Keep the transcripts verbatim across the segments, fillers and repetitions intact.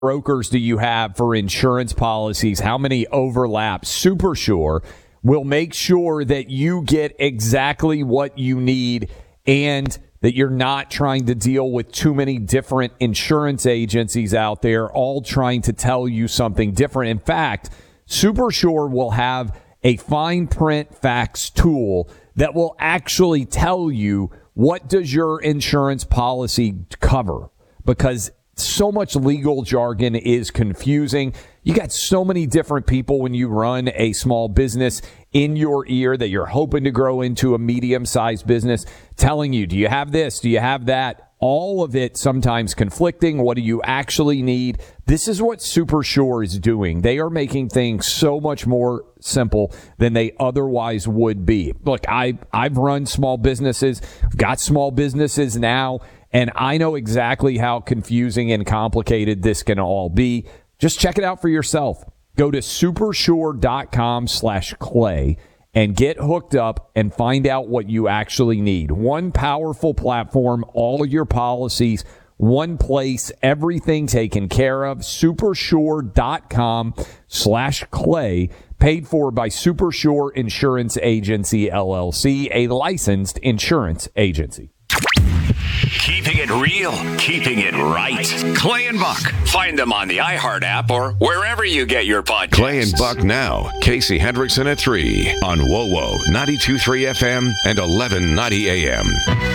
brokers do you have for insurance policies? How many overlap? SuperSure will make sure that you get exactly what you need and that you're not trying to deal with too many different insurance agencies out there, all trying to tell you something different. In fact, SuperSure will have a fine print facts tool that will actually tell you what does your insurance policy cover, because so much legal jargon is confusing. You got so many different people when you run a small business in your ear that you're hoping to grow into a medium-sized business, telling you, do you have this? Do you have that? All of it sometimes conflicting. What do you actually need? This is what SuperSure is doing. They are making things so much more simple than they otherwise would be. Look, I, I've run small businesses, I've got small businesses now, and I know exactly how confusing and complicated this can all be. Just check it out for yourself. Go to supersure.com slash clay and get hooked up and find out what you actually need. One powerful platform, all your policies, one place, everything taken care of. Supersure.com slash clay, paid for by SuperSure Insurance Agency, L L C, a licensed insurance agency. Keeping it real, keeping it right. Clay and Buck. Find them on the iHeart app or wherever you get your podcasts. Clay and Buck now. Casey Hendrickson at three on W O W O ninety-two point three F M and eleven ninety A M.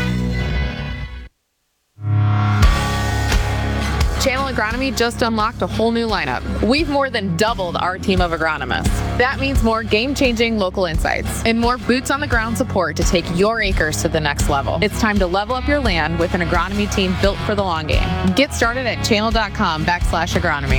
Channel Agronomy just unlocked a whole new lineup. We've more than doubled our team of agronomists. That means more game-changing local insights and more boots-on-the-ground support to take your acres to the next level. It's time to level up your land with an agronomy team built for the long game. Get started at channel.com backslash agronomy.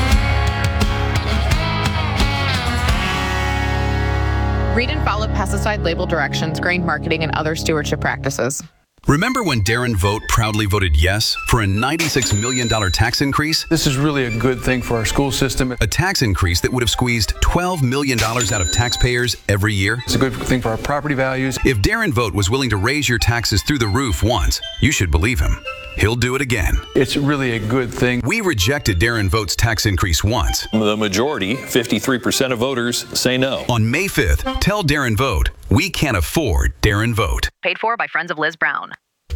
Read and follow pesticide label directions, grain marketing, and other stewardship practices. Remember when Darren Vogt proudly voted yes for a ninety-six million dollars tax increase? This is really a good thing for our school system. A tax increase that would have squeezed twelve million dollars out of taxpayers every year? It's a good thing for our property values. If Darren Vogt was willing to raise your taxes through the roof once, you should believe him. He'll do it again. It's really a good thing. We rejected Darren Vogt's tax increase once. The majority, fifty-three percent of voters, say no. On May fifth, tell Darren Vogt, we can't afford Darren Vogt. Paid for by Friends of Liz Brown.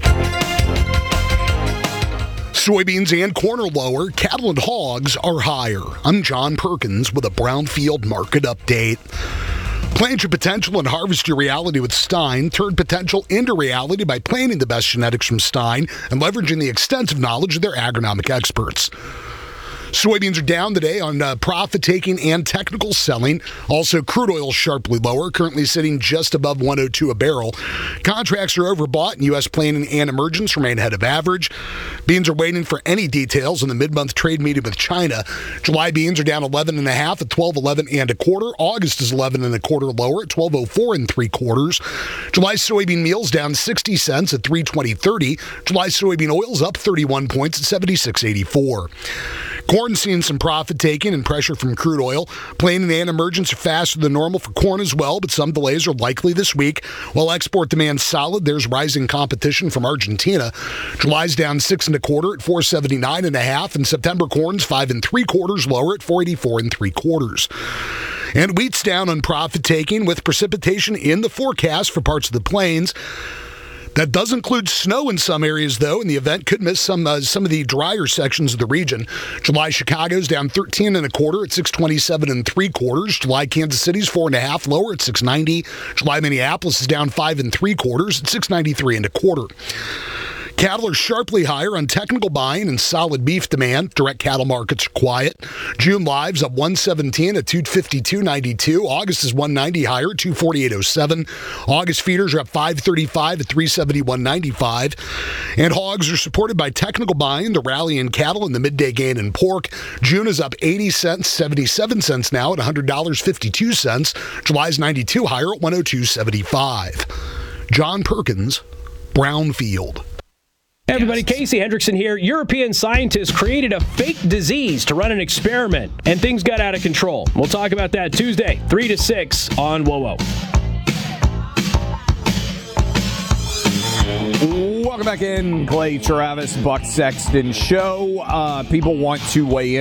Soybeans and corn are lower. Cattle and hogs are higher. I'm John Perkins with a Brownfield market update. Plant your potential and harvest your reality with Stein. Turn potential into reality by planting the best genetics from Stein and leveraging the extensive knowledge of their agronomic experts. Soybeans are down today on uh, profit-taking and technical selling. Also, crude oil sharply lower, currently sitting just above one oh two a barrel. Contracts are overbought, and U S planning and emergence remain ahead of average. Beans are waiting for any details in the mid-month trade meeting with China. July beans are down eleven and a half at twelve eleven and a quarter. August is eleven and a quarter lower at twelve oh four and three quarters. July soybean meal's down sixty cents at three twenty thirty. July soybean oil's up thirty-one points at seventy-six eighty-four. Corn seeing some profit taking and pressure from crude oil. Planting and emergence are faster than normal for corn as well, but some delays are likely this week. While export demand's solid, there's rising competition from Argentina. July's down six and a quarter at four seventy-nine and a half, and September corn's five and three quarters lower at four eighty-four and three quarters. And wheat's down on profit taking with precipitation in the forecast for parts of the plains. That does include snow in some areas, though, and the event could miss some uh, some of the drier sections of the region. July Chicago's down thirteen and a quarter at six twenty-seven and three quarters. July Kansas City's four and a half lower at six ninety. July Minneapolis is down five and three quarters at six ninety-three and a quarter. Cattle are sharply higher on technical buying and solid beef demand. Direct cattle markets are quiet. June live's up one seventeen at two fifty-two ninety-two. August is one ninety higher at two forty-eight oh seven. August feeders are up five thirty-five at three seventy-one ninety-five. And hogs are supported by technical buying, the rally in cattle, and the midday gain in pork. June is up eighty cents, seventy-seven cents now at one hundred dollars and fifty-two cents. July's ninety-two higher at one oh two seventy-five. John Perkins, Brownfield. Hey everybody, Casey Hendrickson here. European scientists created a fake disease to run an experiment, and things got out of control. We'll talk about that Tuesday, three to six on W O W O. welcome back in. Clay Travis, Buck Sexton Show. Uh, people want to weigh in.